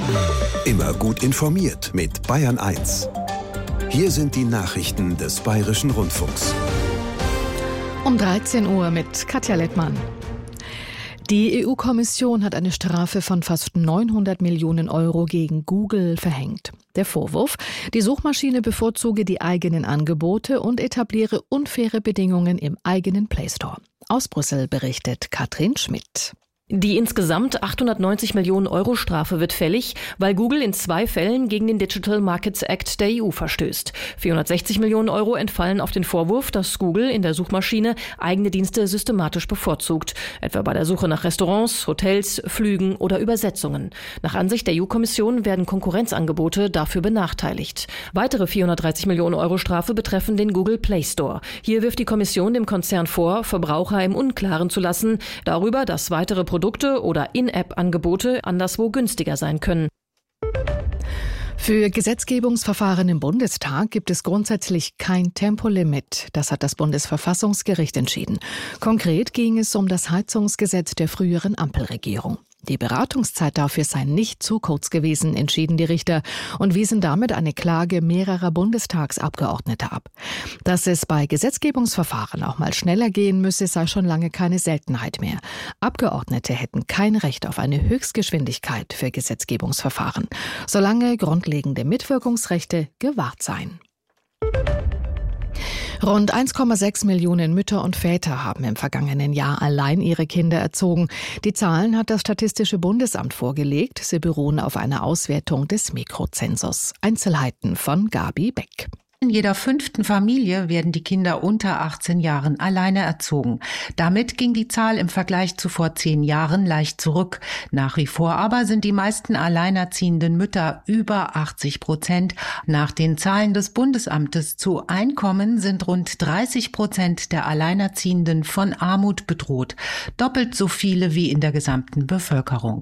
Immer gut informiert mit Bayern 1. Hier sind die Nachrichten des Bayerischen Rundfunks. Um 13 Uhr mit Katja Lettmann. Die EU-Kommission hat eine Strafe von fast 900 Millionen Euro gegen Google verhängt. Der Vorwurf: Die Suchmaschine bevorzuge die eigenen Angebote und etabliere unfaire Bedingungen im eigenen Play Store. Aus Brüssel berichtet Katrin Schmidt. Die insgesamt 890 Millionen Euro Strafe wird fällig, weil Google in 2 Fällen gegen den Digital Markets Act der EU verstößt. 460 Millionen Euro entfallen auf den Vorwurf, dass Google in der Suchmaschine eigene Dienste systematisch bevorzugt, etwa bei der Suche nach Restaurants, Hotels, Flügen oder Übersetzungen. Nach Ansicht der EU-Kommission werden Konkurrenzangebote dafür benachteiligt. Weitere 430 Millionen Euro Strafe betreffen den Google Play Store. Hier wirft die Kommission dem Konzern vor, Verbraucher im Unklaren zu lassen darüber, dass weitere Produkte oder In-App-Angebote anderswo günstiger sein können. Für Gesetzgebungsverfahren im Bundestag gibt es grundsätzlich kein Tempolimit. Das hat das Bundesverfassungsgericht entschieden. Konkret ging es um das Heizungsgesetz der früheren Ampelregierung. Die Beratungszeit dafür sei nicht zu kurz gewesen, entschieden die Richter und wiesen damit eine Klage mehrerer Bundestagsabgeordneter ab. Dass es bei Gesetzgebungsverfahren auch mal schneller gehen müsse, sei schon lange keine Seltenheit mehr. Abgeordnete hätten kein Recht auf eine Höchstgeschwindigkeit für Gesetzgebungsverfahren, solange grundlegende Mitwirkungsrechte gewahrt seien. Rund 1,6 Millionen Mütter und Väter haben im vergangenen Jahr allein ihre Kinder erzogen. Die Zahlen hat das Statistische Bundesamt vorgelegt. Sie beruhen auf einer Auswertung des Mikrozensus. Einzelheiten von Gabi Beck. In jeder 5. Familie werden die Kinder unter 18 Jahren alleine erzogen. Damit ging die Zahl im Vergleich zu vor 10 Jahren leicht zurück. Nach wie vor aber sind die meisten alleinerziehenden Mütter über 80%. Nach den Zahlen des Bundesamtes zu Einkommen sind rund 30% der Alleinerziehenden von Armut bedroht. Doppelt so viele wie in der gesamten Bevölkerung.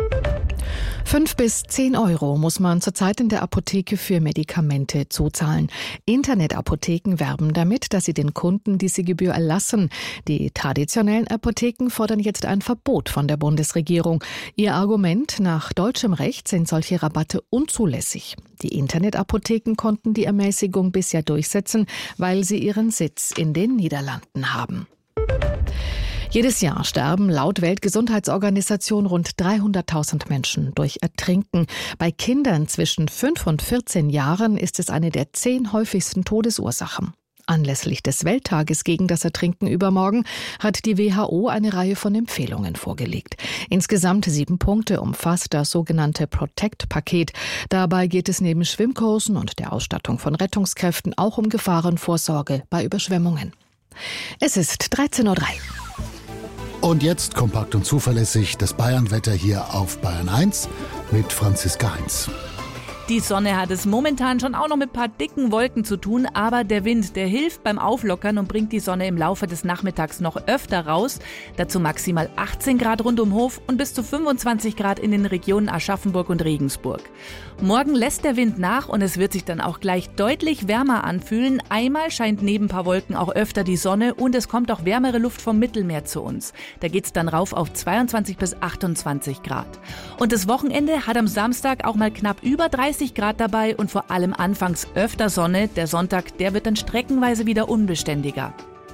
5 bis 10 Euro muss man zurzeit in der Apotheke für Medikamente zuzahlen. Internetapotheken werben damit, dass sie den Kunden diese Gebühr erlassen. Die traditionellen Apotheken fordern jetzt ein Verbot von der Bundesregierung. Ihr Argument: Nach deutschem Recht sind solche Rabatte unzulässig. Die Internetapotheken konnten die Ermäßigung bisher durchsetzen, weil sie ihren Sitz in den Niederlanden haben. Jedes Jahr sterben laut Weltgesundheitsorganisation rund 300.000 Menschen durch Ertrinken. Bei Kindern zwischen 5 und 14 Jahren ist es eine der 10 häufigsten Todesursachen. Anlässlich des Welttages gegen das Ertrinken übermorgen hat die WHO eine Reihe von Empfehlungen vorgelegt. Insgesamt 7 Punkte umfasst das sogenannte Protect-Paket. Dabei geht es neben Schwimmkursen und der Ausstattung von Rettungskräften auch um Gefahrenvorsorge bei Überschwemmungen. Es ist 13:03 Uhr. Und jetzt kompakt und zuverlässig das Bayern-Wetter hier auf Bayern 1 mit Franziska Heinz. Die Sonne hat es momentan schon auch noch mit ein paar dicken Wolken zu tun, aber der Wind, der hilft beim Auflockern und bringt die Sonne im Laufe des Nachmittags noch öfter raus. Dazu maximal 18 Grad rund um Hof und bis zu 25 Grad in den Regionen Aschaffenburg und Regensburg. Morgen lässt der Wind nach und es wird sich dann auch gleich deutlich wärmer anfühlen. Einmal scheint neben ein paar Wolken auch öfter die Sonne und es kommt auch wärmere Luft vom Mittelmeer zu uns. Da geht's dann rauf auf 22 bis 28 Grad. Und das Wochenende hat am Samstag auch mal knapp über 30 Grad dabei und vor allem anfangs öfter Sonne. Der Sonntag, der wird dann streckenweise wieder unbeständiger.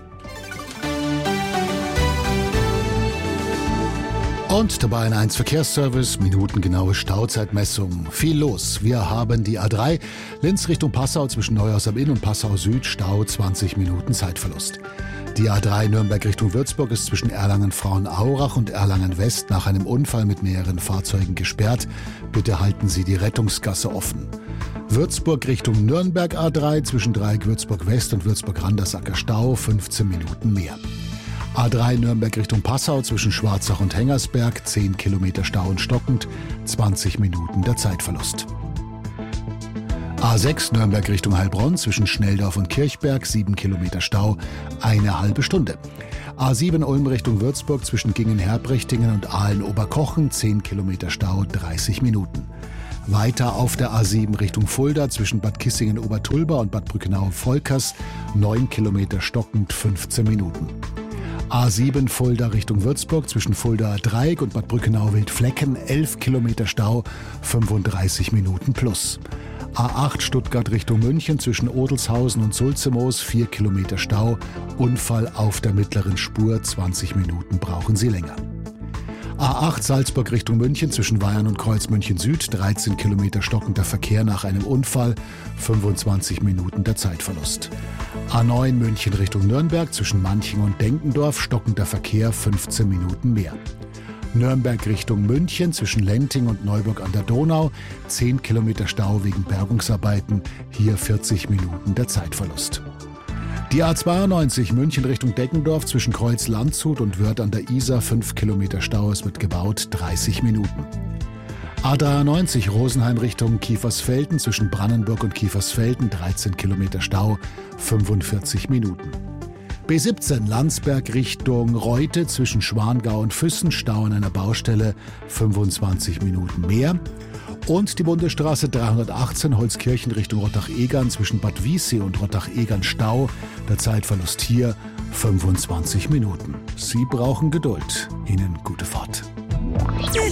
Und der Bayern 1 Verkehrsservice, minutengenaue Stauzeitmessung. Viel los. Wir haben die A3 Linz Richtung Passau zwischen Neuhaus am Inn und Passau Süd, Stau 20 Minuten Zeitverlust. Die A3 Nürnberg Richtung Würzburg ist zwischen Erlangen-Frauenaurach und Erlangen-West nach einem Unfall mit mehreren Fahrzeugen gesperrt. Bitte halten Sie die Rettungsgasse offen. Würzburg Richtung Nürnberg A3 zwischen Dreieck Würzburg West und Würzburg-Randersacker Stau 15 Minuten mehr. A3 Nürnberg Richtung Passau zwischen Schwarzach und Hengersberg 10 Kilometer Stau und stockend, 20 Minuten der Zeitverlust. A6 Nürnberg Richtung Heilbronn zwischen Schnelldorf und Kirchberg 7 Kilometer Stau, eine halbe Stunde. A7 Ulm Richtung Würzburg zwischen Gingen-Herbrichtingen und Aalen-Oberkochen 10 Kilometer Stau, 30 Minuten. Weiter auf der A7 Richtung Fulda zwischen Bad Kissingen-Obertulba und Bad Brückenau-Volkers 9 Kilometer stockend, 15 Minuten. A7 Fulda Richtung Würzburg zwischen Fuldaer Dreieck und Bad Brückenau-Wildflecken 11 Kilometer Stau, 35 Minuten plus. A8 Stuttgart Richtung München zwischen Odelshausen und Sulzemoos 4 Kilometer Stau, Unfall auf der mittleren Spur, 20 Minuten brauchen Sie länger. A8 Salzburg Richtung München zwischen Weyern und Kreuzmünchen Süd, 13 Kilometer stockender Verkehr nach einem Unfall, 25 Minuten der Zeitverlust. A9 München Richtung Nürnberg zwischen Manching und Denkendorf, stockender Verkehr, 15 Minuten mehr. Nürnberg Richtung München zwischen Lenting und Neuburg an der Donau, 10 Kilometer Stau wegen Bergungsarbeiten, hier 40 Minuten der Zeitverlust. Die A92 München Richtung Deckendorf zwischen Kreuz-Landshut und Wörth an der Isar, 5 Kilometer Stau, es wird gebaut, 30 Minuten. A93 Rosenheim Richtung Kiefersfelden zwischen Brannenburg und Kiefersfelden, 13 Kilometer Stau, 45 Minuten. B17 Landsberg Richtung Reute zwischen Schwangau und Füssen, Stau an einer Baustelle, 25 Minuten mehr. Und die Bundesstraße 318 Holzkirchen Richtung Rottach-Egern zwischen Bad Wiessee und Rottach-Egern Stau. Der Zeitverlust hier 25 Minuten. Sie brauchen Geduld. Ihnen gute Fahrt. Hier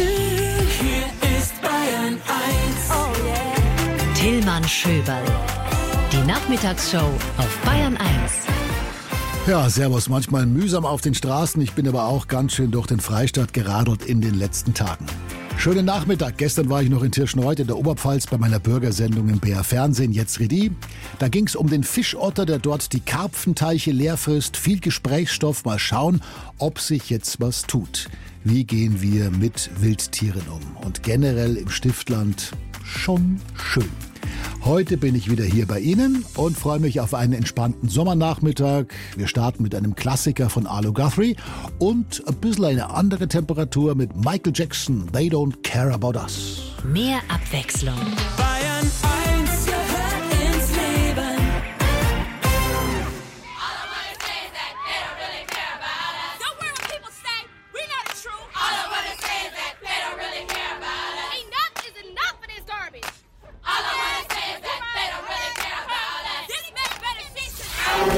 ist Bayern 1. Oh yeah. Tillmann Schöberl. Die Nachmittagsshow auf Bayern 1. Ja, servus. Manchmal mühsam auf den Straßen. Ich bin aber auch ganz schön durch den Freistaat geradelt in den letzten Tagen. Schönen Nachmittag. Gestern war ich noch in Tirschenreuth in der Oberpfalz bei meiner Bürgersendung im BR Fernsehen, jetzt Redi. Da ging es um den Fischotter, der dort die Karpfenteiche leer frisst. Viel Gesprächsstoff. Mal schauen, ob sich jetzt was tut. Wie gehen wir mit Wildtieren um? Und generell im Stiftland schon schön. Heute bin ich wieder hier bei Ihnen und freue mich auf einen entspannten Sommernachmittag. Wir starten mit einem Klassiker von Arlo Guthrie und ein bisschen eine andere Temperatur mit Michael Jackson, They Don't Care About Us. Mehr Abwechslung. Bayern 1.